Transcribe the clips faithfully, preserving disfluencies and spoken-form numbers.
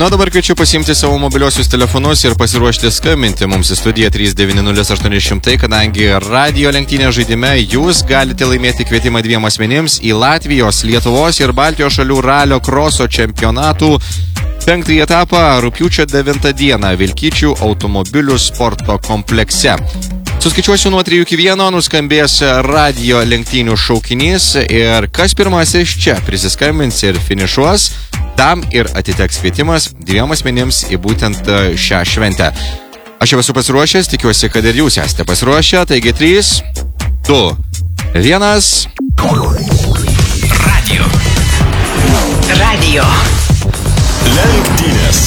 Nu, dabar kviečiu pasiimti savo mobiliosius telefonus ir pasiruošti skambinti mums į studiją trys devyni nulis aštuoni šimtai, kadangi radio lenktynės žaidime jūs galite laimėti kvietimą dviem asmenims į Latvijos, Lietuvos ir Baltijos šalių ralio kroso čempionatų penktąjį etapą rugpjūčio devintą dieną Vilkyčių automobilių sporto komplekse. Suskaičiuosiu nuo trijų iki vieno, nuskambės radio lenktynių šaukinys ir kas pirmasis čia prisiskambins ir finišuos, tam ir atiteks kvietimas dviem asmenims į būtent šią šventę. Aš jau esu pasiruošęs, tikiuosi, kad ir jūs esate pasiruošę, taigi trys, du, vienas. Radio. Radio. Lenktynės.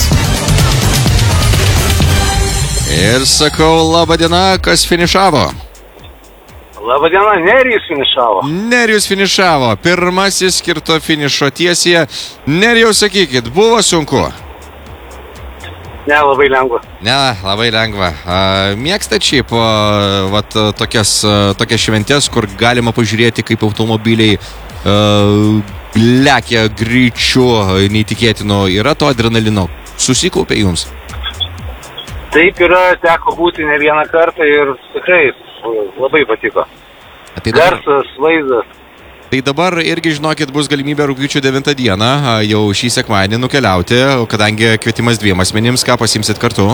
Ir sakau, laba diena, kas finišavo? Laba diena, Nerijus finišavo. Nerijus finišavo. Pirmasis skirto finišo tiesėje. Nerijus, sakykit, buvo sunku? Ne, labai lengva. Ne, labai lengva. Mėgstat šiaip vat, tokias, tokias šventės, kur galima pažiūrėti, kaip automobiliai uh, lekia greičiu, neįtikėtinu. Yra to adrenalino. Susikaupė jums? Taip yra, teko būti ne vieną kartą ir tikrai labai patiko. Tai dabar, garsas, vaizdas. Tai dabar irgi, žinokit, bus galimybė rugpjūčio devintą dieną jau šį sekmadienį nukeliauti, kadangi kvietimas dviem asmenims, ką pasiimsit kartu?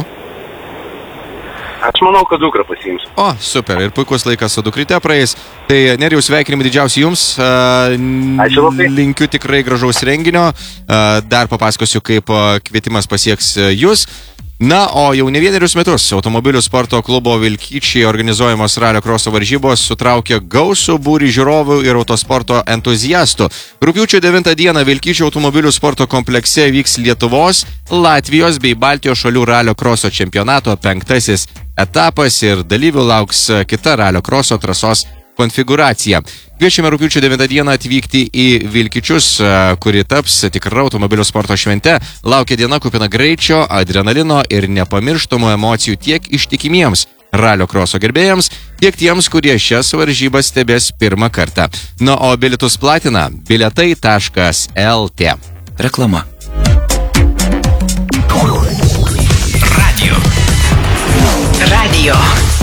Aš manau, kad dukrą pasiimsiu. O, super, ir puikus laikas su dukryte praeis. Tai Nerijus, sveikinimai didžiausi jums. Ačiū labai. Linkiu tikrai gražaus renginio. Dar papasakosiu, kaip kvietimas pasieks jūs. Na, o jau ne vienerius metus automobilių sporto klubo Vilkyčiai organizuojamos ralio kroso varžybos sutraukė gausų būrį žiūrovų ir autosporto entuziastų. Rugpjūčio devintą dieną Vilkyčių automobilių sporto komplekse vyks Lietuvos, Latvijos bei Baltijos šalių ralio kroso čempionato penktasis etapas ir dalyvių lauks kita ralio kroso trasos konfiguracija. Kviečiame rugpjūčio devintą dieną atvykti į Vilkyčius, kuri taps tikra automobilių sporto švente. Laukia diena kupina greičio, adrenalino ir nepamirštamų emocijų tiek ištikimiems ralio kroso gerbėjams, tiek tiems, kurie šias varžybas stebės pirmą kartą. Na, o bilietus platina bilietai taškas el tė. Reklama. Radio. Radio.